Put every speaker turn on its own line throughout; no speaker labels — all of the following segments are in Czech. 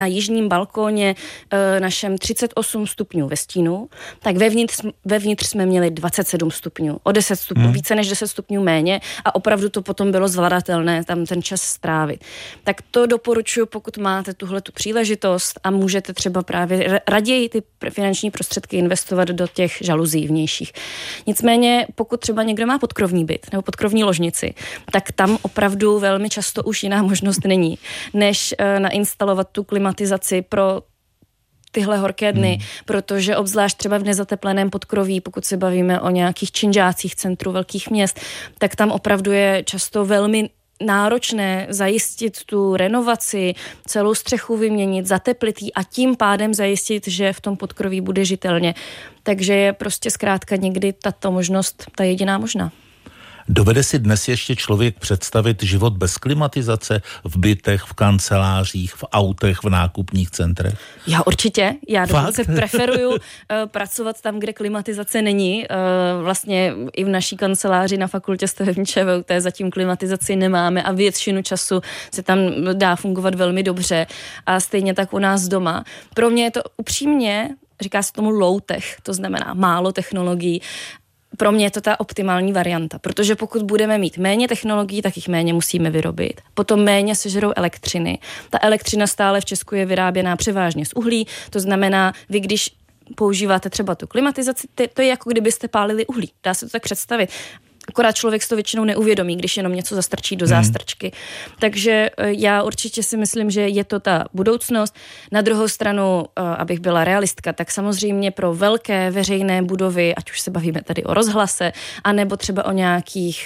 na jižním balkóně našem 38 stupňů ve stínu, tak vevnitř jsme měli 27 stupňů, o 10 stupňů, více než 10 stupňů méně a opravdu to potom bylo zvladatelné tam ten čas strávit. Tak to doporučuji, pokud máte tuhle tu příležitost a můžete třeba právě raději ty finanční prostředky investovat do těch žaluzí vnějších. Nicméně, pokud třeba někdo má podkrovní byt nebo podkrovní ložnici, tak tam opravdu velmi často už jiná možnost není, než nainstalovat tu klimatizaci pro tyhle horké dny, protože obzvlášť třeba v nezatepleném podkroví, pokud se bavíme o nějakých činžácích centru velkých měst, tak tam opravdu je často velmi náročné zajistit tu renovaci, celou střechu vyměnit, zateplit ji a tím pádem zajistit, že v tom podkroví bude žitelně. Takže je prostě zkrátka někdy tato možnost ta jediná možná.
Dovede si dnes ještě člověk představit život bez klimatizace v bytech, v kancelářích, v autech, v nákupních centrech?
Já určitě. Já dokonce preferuju pracovat tam, kde klimatizace není. Vlastně i v naší kanceláři na fakultě stavební ČVUT zatím klimatizaci nemáme a většinu času se tam dá fungovat velmi dobře. A stejně tak u nás doma. Pro mě je to upřímně, říká se tomu low tech, to znamená málo technologií. Pro mě je to ta optimální varianta, protože pokud budeme mít méně technologií, tak jich méně musíme vyrobit. Potom méně sežerou elektřiny. Ta elektřina stále v Česku je vyráběná převážně z uhlí, to znamená, vy když používáte třeba tu klimatizaci, to je jako kdybyste pálili uhlí. Dá se to tak představit. Akorát člověk to většinou neuvědomí, když jenom něco zastrčí do zástrčky. Takže já určitě si myslím, že je to ta budoucnost. Na druhou stranu, abych byla realistka, tak samozřejmě pro velké veřejné budovy, ať už se bavíme tady o rozhlase, anebo třeba o nějakých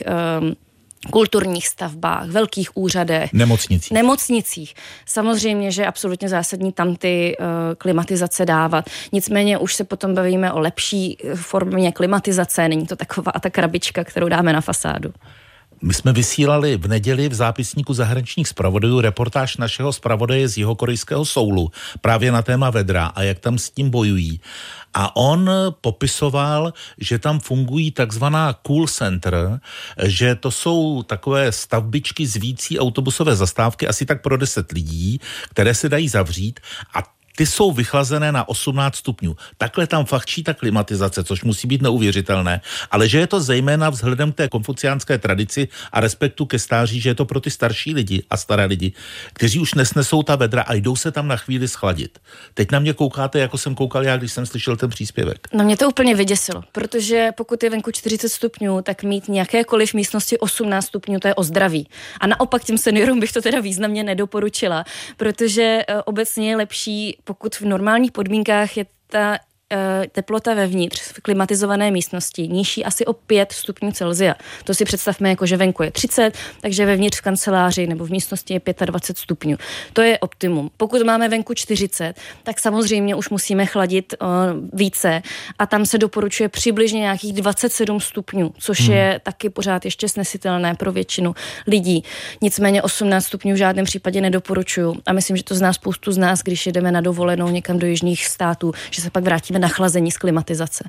kulturních stavbách, velkých úřadech. Nemocnicích. Samozřejmě, že je absolutně zásadní tam ty klimatizace dávat. Nicméně už se potom bavíme o lepší formě klimatizace. Není to taková ta krabička, kterou dáme na fasádu.
My jsme vysílali v neděli v zápisníku zahraničních zpravodajů reportáž našeho zpravodaje z jihokorejského Soulu právě na téma vedra a jak tam s tím bojují. A on popisoval, že tam fungují takzvaná cool center, že to jsou takové stavbičky zvící autobusové zastávky asi tak pro 10 lidí, které se dají zavřít a ty jsou vychlazené na 18 stupňů. Takhle tam fachčí ta klimatizace, což musí být neuvěřitelné, ale že je to zejména vzhledem k té konfuciánské tradici a respektu ke stáří, že je to pro ty starší lidi a staré lidi, kteří už nesnesou ta vedra a jdou se tam na chvíli schladit. Teď na mě koukáte, jako jsem koukal já, když jsem slyšel ten příspěvek.
No mě to úplně vyděsilo, protože pokud je venku 40 stupňů, tak mít nějakékoliv místnosti 18 stupňů, to je o zdraví. A naopak těm seniorům bych to teda významně nedoporučila, protože obecně je lepší, pokud v normálních podmínkách je ta teplota vevnitř v klimatizované místnosti nižší asi o 5 stupňů Celsia. To si představme jako, že venku je 30, takže vevnitř v kanceláři nebo v místnosti je 25 stupňů. To je optimum. Pokud máme venku 40, tak samozřejmě už musíme chladit více a tam se doporučuje přibližně nějakých 27 stupňů, což je taky pořád ještě snesitelné pro většinu lidí. Nicméně 18 stupňů v žádném případě nedoporučuju a myslím, že to zná spoustu z nás, když jedeme na dovolenou někam do jižních států, že se pak vrátíme na chlazení z klimatizace.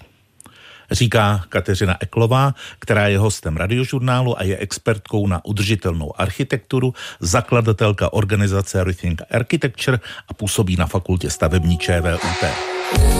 Říká Kateřina Eklová, která je hostem Radiožurnálu a je expertkou na udržitelnou architekturu, zakladatelka organizace Rethink Architecture a působí na fakultě stavební ČVUT.